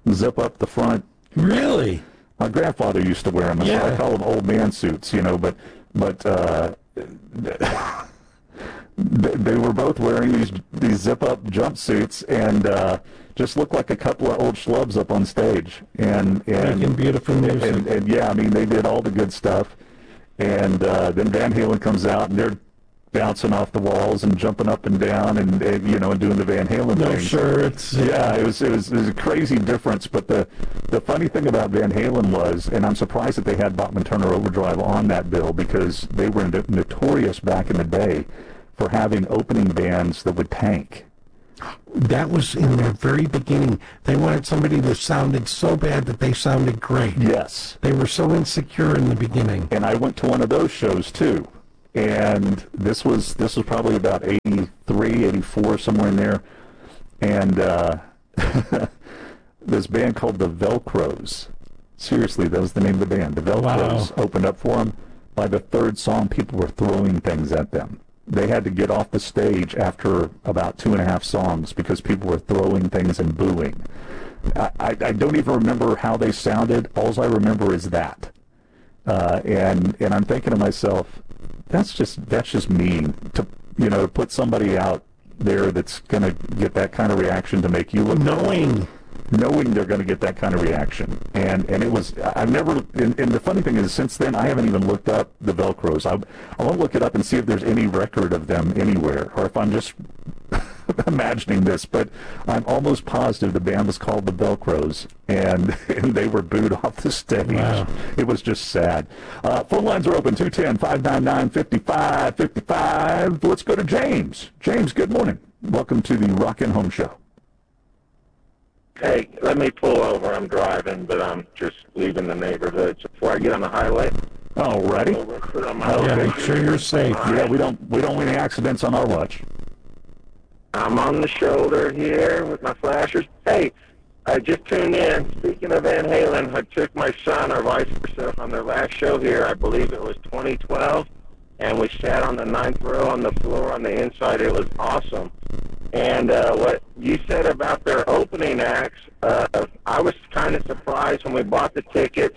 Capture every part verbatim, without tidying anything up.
zip up the front. Really? My grandfather used to wear them. Yeah. I call them old man suits, you know, but but uh, they were both wearing these these zip up jumpsuits and uh, just looked like a couple of old schlubs up on stage. And and Making beautiful music. And, and yeah, I mean they did all the good stuff. And uh, then Van Halen comes out and they're bouncing off the walls and jumping up and down and, and you know and doing the Van Halen no thing. shirts. Yeah, it was, it was it was a crazy difference. But the the funny thing about Van Halen was, and I'm surprised that they had Bachman Turner Overdrive on that bill because they were notorious back in the day for having opening bands that would tank. That was in their very beginning. They wanted somebody that sounded so bad that they sounded great. Yes. They were so insecure in the beginning. And I went to one of those shows too. And this was this was probably about eighty-three, eighty-four, somewhere in there. And uh, this band called the Velcros. Seriously, that was the name of the band. The Velcros Wow. opened up for them. By the third song, people were throwing things at them. They had to get off the stage after about two and a half songs because people were throwing things and booing. I, I, I don't even remember how they sounded. All I remember is that. Uh, and and I'm thinking to myself, that's just that's just mean to you know to put somebody out there that's going to get that kind of reaction to make you look Knowing. knowing they're going to get that kind of reaction. And and it was, I've never, and, and the funny thing is, since then, I haven't even looked up the Velcros. I, I want to look it up and see if there's any record of them anywhere, or if I'm just imagining this, but I'm almost positive the band was called the Velcros, and, and they were booed off the stage. Wow. It was just sad. Uh, phone lines are open, two one zero, five nine nine, five five five five. Let's go to James. James, good morning. Welcome to the Rockin' Home Show. Hey, let me pull over. I'm driving, but I'm just leaving the neighborhood. So before I get on the highway, Alrighty. over put on my Yeah, Okay. make sure you're safe. Yeah, we don't we don't want any accidents on our watch. I'm on the shoulder here with my flashers. Hey, I just tuned in. Speaking of Van Halen, I took my son, or vice versa, on their last show here. I believe it was twenty twelve, and we sat on the ninth row on the floor on the inside. It was awesome. And uh, what you said about their opening acts, uh, I was kind of surprised when we bought the tickets.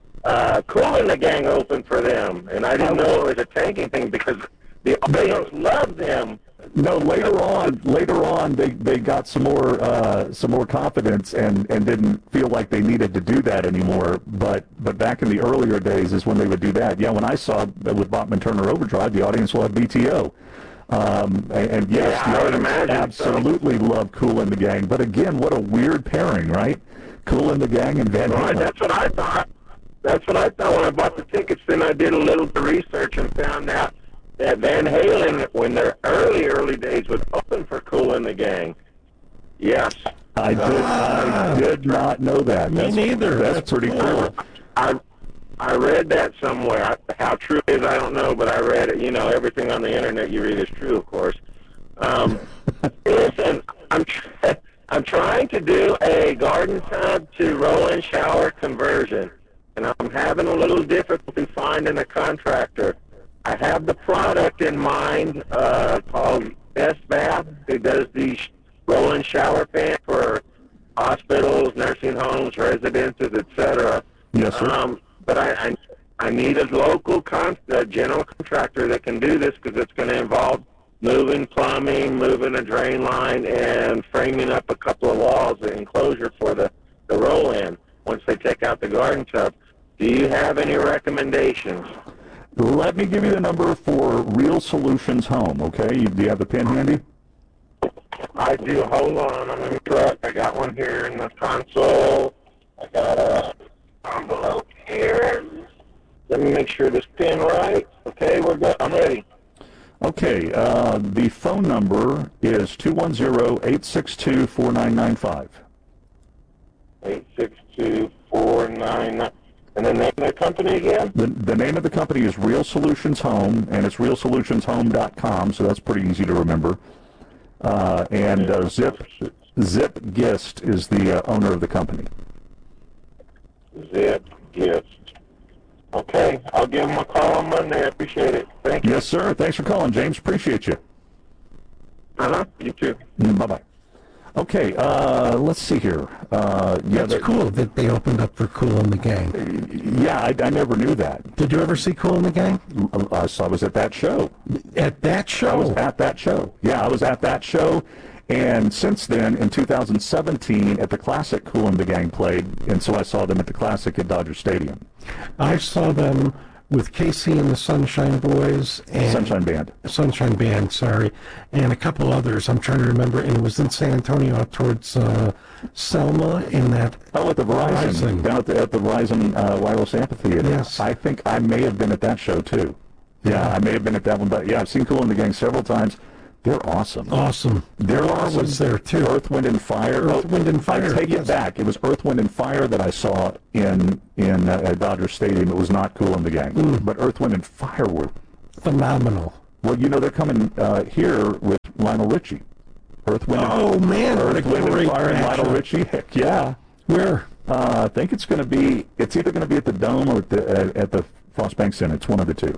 Uh, Kool and the Gang opened for them, and I didn't know it was a tanking thing because the audience loved them. No, later on, later on, they, they got some more uh, some more confidence and, and didn't feel like they needed to do that anymore. But but back in the earlier days is when they would do that. Yeah, when I saw that with Bachman Turner Overdrive, the audience loved B T O. Um, and, and yes, Yeah, the I would audience imagine absolutely loved Kool and the Gang. But again, what a weird pairing, right? Kool and the Gang and Van Right, Halen. that's what I thought. That's what I thought when I bought the tickets. Then I did a little research and found out that Van Halen, when their early, early days, was open for Kool and the Gang. Yes. I did I did not know that. Me That's, neither. That's, That's pretty cool. cool. I I read that somewhere. I, how true it is, I don't know, but I read it. You know, everything on the internet you read is true, of course. Um, listen, I'm tr- I'm trying to do a garden tub to roll-in shower conversion, and I'm having a little difficulty finding a contractor. I have the product in mind uh, called Best Bath, who does the sh- roll-in shower pan for hospitals, nursing homes, residences, et cetera. Yes, sir. Um, but I, I I need a local con- a general contractor that can do this because it's going to involve moving plumbing, moving a drain line, and framing up a couple of walls, the enclosure for the, the roll-in once they take out the garden tub. Do you have any recommendations? Let me give you the number for Real Solutions Home, okay? You, do you have the pen handy? I do. Hold on. I'm in the truck. I got one here in the console. I got a envelope here. Let me make sure this pin right. Okay, we're good. I'm ready. Okay, uh, the phone number is two one zero, eight six two, four nine nine five. eight six two, four nine nine. And the name of the company again? The, the name of the company is Real Solutions Home, and it's real solutions home dot com, so that's pretty easy to remember. Uh, and uh, Zip Zip Gist is the uh, owner of the company. Zip Gift. Okay, I'll give them a call on Monday. I appreciate it. Thank you. Yes, sir. Thanks for calling, James. Appreciate you. Uh-huh. You too. Mm, bye-bye. Okay, uh, let's see here. Uh, yeah, That's cool that they opened up for Kool and the Gang. Yeah, I, I never knew that. Did you ever see Kool and the Gang? Uh, so I was at that show. At that show? I was at that show. Yeah, I was at that show. And since then, in two thousand seventeen, at the Classic, Kool and the Gang played, and so I saw them at the Classic at Dodger Stadium. I saw them with Casey and the Sunshine Boys and Sunshine Band. Sunshine Band, sorry, and a couple others. I'm trying to remember, and it was in San Antonio out towards uh, Selma in that. Oh, at the Verizon, Verizon. down at the, at the Verizon uh, Wireless Amphitheater. Yes. I think I may have been at that show too. Yeah, I may have been at that one, but yeah, I've seen Kool and the Gang several times. They're awesome. Awesome. They're Laura awesome. was there too. Earth, Wind, and Fire. Earth, Wind, and Fire. I take yes. it back. It was Earth, Wind, and Fire that I saw in in uh, at Dodger Stadium. It was not Kool and the Gang, Mm. but Earth, Wind, and Fire were Phenomenal. Well, you know, they're coming uh, here with Lionel Richie. Earth, Wind, Oh, man, what a Earth, Wind, and great Fire and Lionel matchup. Richie. Heck yeah. Where? Uh, I think it's going to be, it's either going to be at the Dome or at the, uh, at the Frost Bank Center. It's one of the two.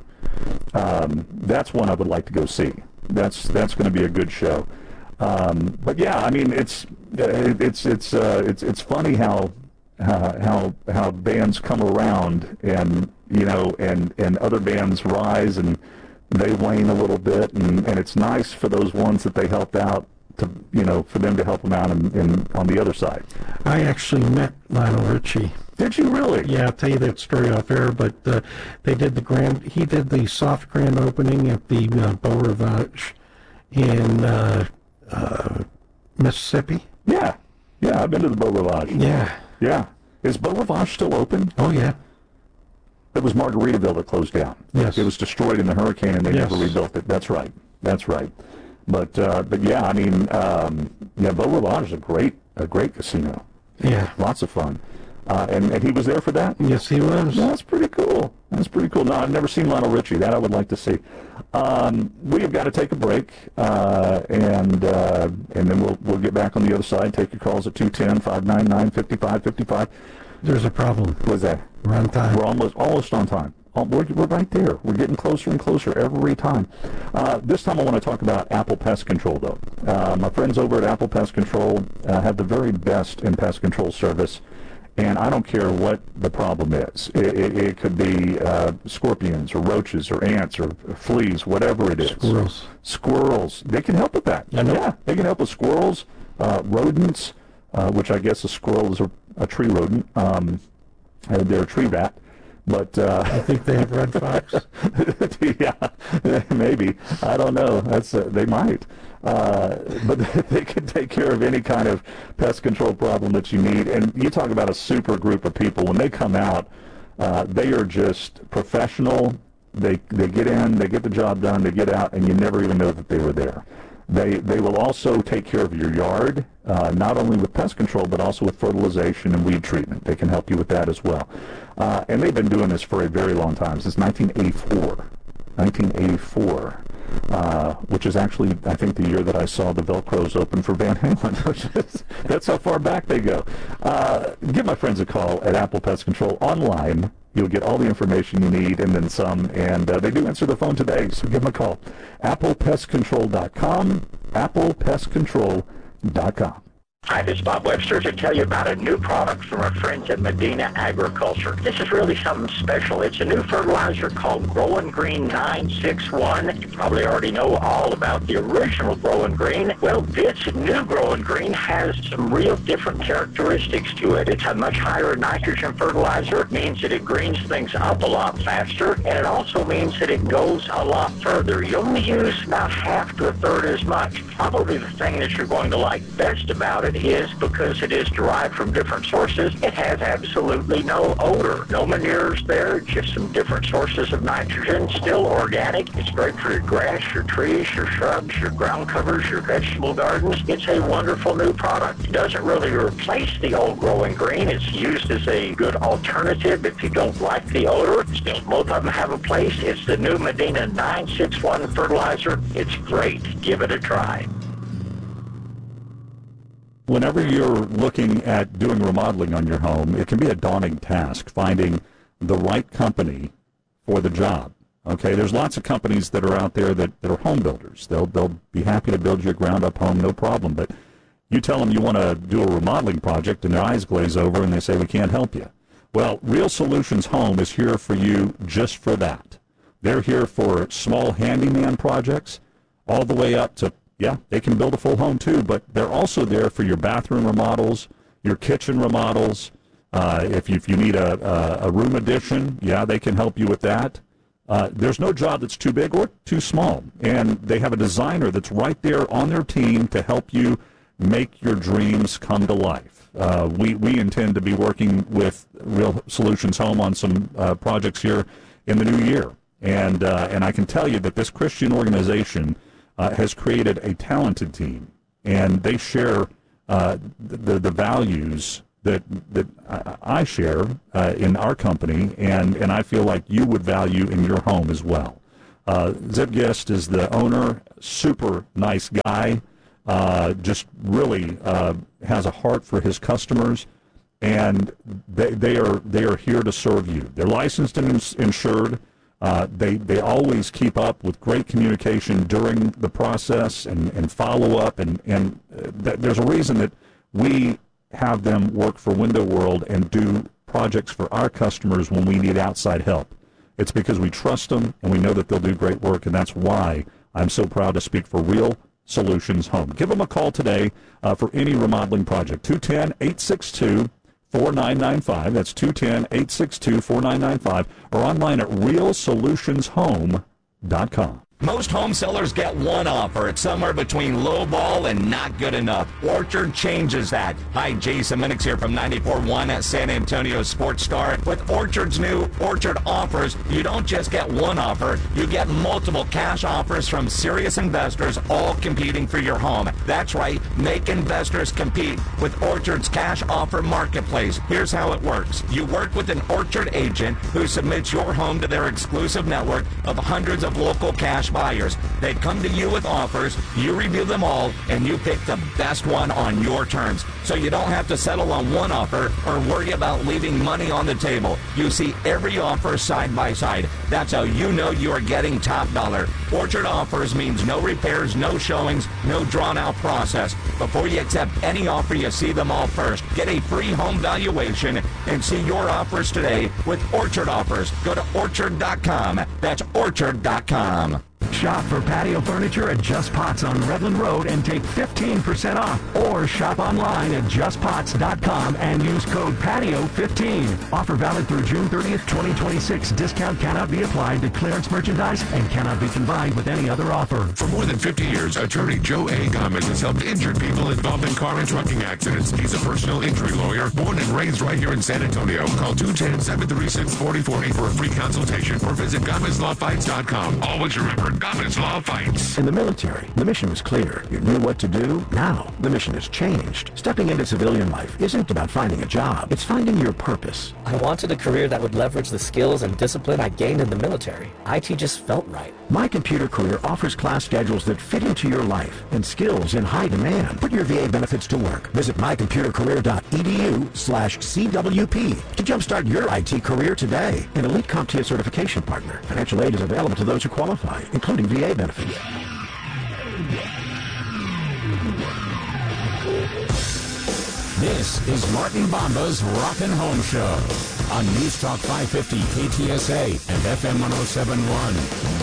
Um, that's one I would like to go see. That's that's going to be a good show. Um, but yeah, I mean, it's it, it's it's uh, it's it's funny how uh, how how bands come around, and you know, and and other bands rise and they wane a little bit, and, and it's nice for those ones that they helped out to, you know, for them to help them out in, in, on the other side. I actually met Lionel Richie. Did you really? Yeah, I'll tell you that story off air, but uh, they did the grand, he did the soft grand opening at the uh, Beau Rivage in uh, uh, Mississippi. Yeah. Yeah, I've been to the Beau Rivage. Yeah. Yeah. Is Beau Rivage still open? Oh, yeah. It was Margaritaville that closed down. Yes. It was destroyed in the hurricane, and they Yes. never rebuilt it. That's right. That's right. But uh, but yeah, I mean, um, yeah, Beau Rivage is a great a great casino. Yeah. Lots of fun. Uh, and, and he was there for that? Yes, he was. Yeah, that's pretty cool. That's pretty cool. No, I've never seen Lionel Richie. That I would like to see. Um, we have got to take a break, uh, and uh, and then we'll we'll get back on the other side. Take your calls at two one zero, five nine nine, five five five five. There's a problem. What's that? We're on time. We're almost almost on time. Oh, We're, we're right there. We're getting closer and closer every time. Uh, this time I want to talk about Apple Pest Control, though. Uh, my friends over at Apple Pest Control uh, have the very best in pest control service, and I don't care what the problem is. It, it, it could be uh, scorpions or roaches or ants or fleas, whatever it is. Squirrels. Squirrels. They can help with that. I know. Yeah, they can help with squirrels, uh, rodents, uh, which I guess a squirrel is a, a tree rodent. Um, uh, they're a tree rat. But uh, I think they have red fox. yeah, maybe. I don't know. That's uh, they might. Uh, but they can take care of any kind of pest control problem that you need. And you talk about a super group of people. When they come out, uh, they are just professional. They they get in, they get the job done, they get out, and you never even know that they were there. They they will also take care of your yard, uh, not only with pest control, but also with fertilization and weed treatment. They can help you with that as well. Uh, and they've been doing this for a very long time, since nineteen eighty-four. nineteen eighty-four, uh, which is actually, I think, the year that I saw the Velcros open for Van Halen. Which is, that's how far back they go. Uh, give my friends a call at Apple Pest Control online. You'll get all the information you need and then some. And uh, they do answer the phone today, so give them a call. apple pest control dot com, apple pest control dot com. Hi, this is Bob Webster to tell you about a new product from our friends at Medina Agriculture. This is really something special. It's a new fertilizer called Growing Green nine six one. You probably already know all about the original Growing Green. Well, this new Growing Green has some real different characteristics to it. It's a much higher nitrogen fertilizer. It means that it greens things up a lot faster, and it also means that it goes a lot further. You only use about half to a third as much. Probably the thing that you're going to like best about it is because it is derived from different sources, it has absolutely no odor. No manures there, just some different sources of nitrogen, still organic. It's great for your grass, your trees, your shrubs, your ground covers, your vegetable gardens. It's a wonderful new product. It doesn't really replace the old Growing Green. It's used as a good alternative if you don't like the odor. Still, both of them have a place. It's the new Medina nine six one fertilizer. It's great. Give it a try. Whenever you're looking at doing remodeling on your home, it can be a daunting task finding the right company for the job. Okay, there's lots of companies that are out there that, that are home builders. They'll they'll be happy to build you a ground-up home, no problem. But You tell them you want to do a remodeling project, and their eyes glaze over, and they say, we can't help you. Well, Real Solutions Home is here for you just for that. They're here for small handyman projects, all the way up to, yeah, they can build a full home too, but they're also there for your bathroom remodels, your kitchen remodels. Uh, if, you, if you need a, a, a room addition, yeah, they can help you with that. Uh, there's no job that's too big or too small, and they have a designer that's right there on their team to help you make your dreams come to life. Uh, we, we intend to be working with Real Solutions Home on some uh, projects here in the new year. And, uh, and I can tell you that this Christian organization uh, has created a talented team, and they share uh, the, the values that, that I share uh, in our company, and, and I feel like you would value in your home as well. Uh, Zip Guest is the owner, super nice guy, uh, just really uh, has a heart for his customers, and they, they are they are here to serve you. They're licensed and ins- insured. Uh, they they always keep up with great communication during the process and, and follow up, and and uh, th- there's a reason that we have them work for Window World and do projects for our customers when we need outside help. It's because we trust them and we know that they'll do great work, and that's why I'm so proud to speak for Real Solutions Home. Give them a call today uh, for any remodeling project. two one zero, eight six two, four nine nine five. That's two one zero, eight six two, four nine nine five, or online at real solutions home dot com. Most home sellers get one offer. It's somewhere between low ball and not good enough. Orchard changes that. Hi, Jason Minix here from ninety-four point one at San Antonio Sports Star. With Orchard's new Orchard offers, you don't just get one offer, you get multiple cash offers from serious investors, all competing for your home. That's right, make investors compete with Orchard's cash offer marketplace. Here's how it works. You work with an Orchard agent who submits your home to their exclusive network of hundreds of local cash buyers. They come to you with offers, you review them all, and you pick the best one on your terms. So you don't have to settle on one offer or worry about leaving money on the table. You see every offer side by side. That's how you know you are getting top dollar. Orchard offers means no repairs, no showings, no drawn out process. Before you accept any offer, you see them all first. Get a free home valuation and see your offers today with Orchard Offers. Go to orchard dot com. That's orchard dot com. Shop for patio furniture at Just Pots on Redland Road and take fifteen percent off. Or shop online at just pots dot com and use code patio fifteen. Offer valid through June thirtieth, twenty twenty-six. Discount cannot be applied to clearance merchandise and cannot be combined with any other offer. For more than fifty years, attorney Joe A. Gomez has helped injured people involved in car and trucking accidents. He's a personal injury lawyer, born and raised right here in San Antonio. Call two one zero, seven three six, four zero four zero for a free consultation or visit gomez law fights dot com. Always remember, Gomez Law Fights. In the military, the mission was clear. You knew what to do. Now, the mission has changed. Stepping into civilian life isn't about finding a job. It's finding your purpose. I wanted a career that would leverage the skills and discipline I gained in the military. I T just felt right. My Computer Career offers class schedules that fit into your life and skills in high demand. Put your V A benefits to work. Visit my computer career dot e d u slash C W P to jumpstart your I T career today. An elite CompTIA certification partner. Financial aid is available to those who qualify, including V A benefits. This is Martin Bomba's Rockin' Home Show on News Talk five fifty K T S A and F M one oh seven point one.